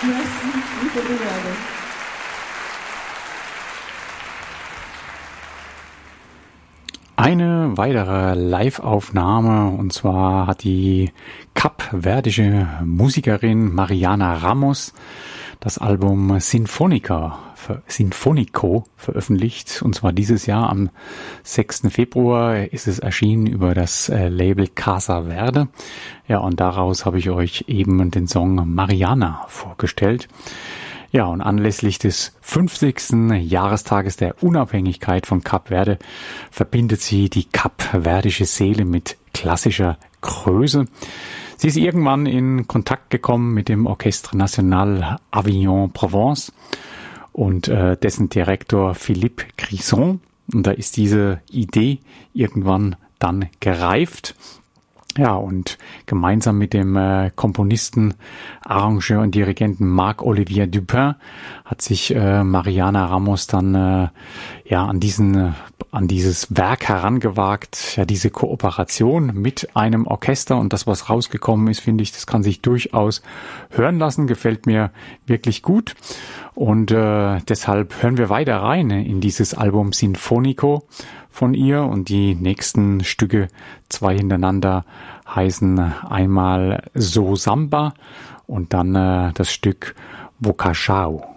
Merci, muito obrigada. Eine weitere Live-Aufnahme, und zwar hat die kapverdische Musikerin Mariana Ramos das Album Sinfonico veröffentlicht, und zwar dieses Jahr am 6. Februar ist es erschienen über das Label Casa Verde. Ja, und daraus habe ich euch eben den Song Mariana vorgestellt. Ja, und anlässlich des 50. Jahrestages der Unabhängigkeit von Kap Verde verbindet sie die kapverdische Seele mit klassischer Größe. Sie ist irgendwann in Kontakt gekommen mit dem Orchestre National Avignon Provence und dessen Direktor Philippe Crisson. Und da ist diese Idee irgendwann dann gereift. Ja, und gemeinsam mit dem Komponisten, Arrangeur und Dirigenten Marc-Olivier Dupin hat sich Mariana Ramos dann an dieses Werk herangewagt, ja, diese Kooperation mit einem Orchester, und das, was rausgekommen ist, finde ich, das kann sich durchaus hören lassen, gefällt mir wirklich gut, und deshalb hören wir weiter rein in dieses Album Sinfonico von ihr, und die nächsten Stücke, 2 hintereinander, heißen einmal So Samba und dann das Stück Vocacao.